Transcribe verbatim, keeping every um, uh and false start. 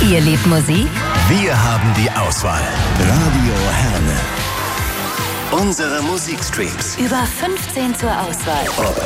Ihr liebt Musik? Wir haben die Auswahl. Radio Herne. Unsere Musikstreams. Über fünfzehn zur Auswahl. Ob